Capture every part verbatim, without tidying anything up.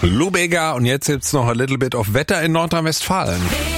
Lou Bega und jetzt gibt's noch a little bit of Wetter in Nordrhein-Westfalen.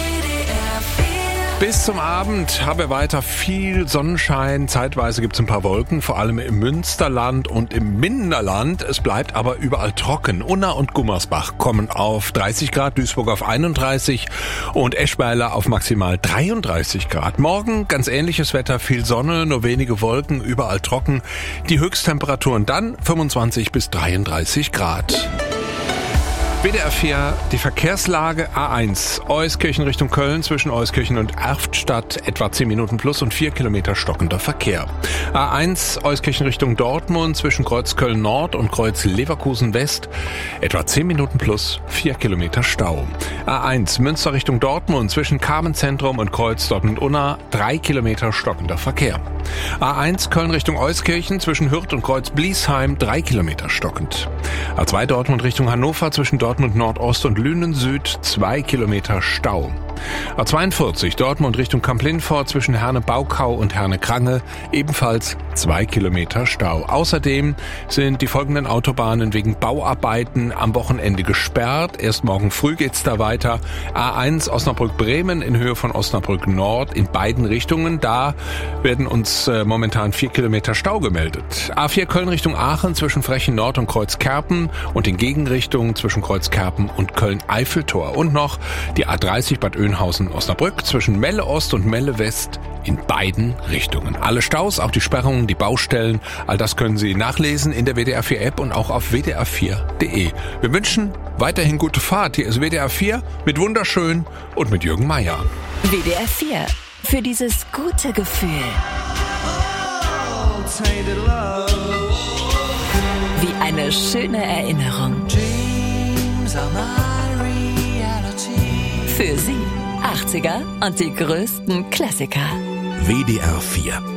Bis zum Abend haben wir weiter viel Sonnenschein. Zeitweise gibt's ein paar Wolken, vor allem im Münsterland und im Minderland. Es bleibt aber überall trocken. Unna und Gummersbach kommen auf dreißig Grad, Duisburg auf einunddreißig und Eschweiler auf maximal dreiunddreißig Grad. Morgen ganz ähnliches Wetter, viel Sonne, nur wenige Wolken, überall trocken. Die Höchsttemperaturen dann fünfundzwanzig bis dreiunddreißig Grad. W D R vier, die Verkehrslage A eins, Euskirchen Richtung Köln zwischen Euskirchen und Erftstadt, etwa zehn Minuten plus und vier Kilometer stockender Verkehr. A eins, Euskirchen Richtung Dortmund zwischen Kreuz Köln Nord und Kreuz Leverkusen West, etwa zehn Minuten plus vier Kilometer Stau. A eins, Münster Richtung Dortmund zwischen Carmenzentrum und Kreuz Dortmund-Unna, drei Kilometer stockender Verkehr. A eins, Köln Richtung Euskirchen zwischen Hürth und Kreuz Bliesheim, drei Kilometer stockend. A zwei, Dortmund Richtung Hannover zwischen Dortmund Nordost und Lünen Süd, zwei Kilometer Stau. A zweiundvierzig, Dortmund Richtung Kamp-Lindfort zwischen Herne-Baukau und Herne-Krange, ebenfalls zwei Kilometer Stau. Außerdem sind die folgenden Autobahnen wegen Bauarbeiten am Wochenende gesperrt. Erst morgen früh geht's da weiter. A eins Osnabrück-Bremen in Höhe von Osnabrück Nord in beiden Richtungen. Da werden uns äh, momentan vier Kilometer Stau gemeldet. A vier Köln Richtung Aachen zwischen Frechen Nord und Kreuzkerpen und in Gegenrichtung zwischen Kreuzkerpen und Köln-Eiffeltor. Und noch die A dreißig Bad Oeynhausen-Osnabrück zwischen Melle Ost und Melle West in beiden Richtungen. Alle Staus, auch die Sperrungen, die Baustellen, all das können Sie nachlesen in der W D R vier App und auch auf w d r vier punkt d e. Wir wünschen weiterhin gute Fahrt. Hier ist W D R vier mit Wunderschön und mit Jürgen Meier. W D R vier, für dieses gute Gefühl. Wie eine schöne Erinnerung. Für Sie achtziger und die größten Klassiker. W D R vier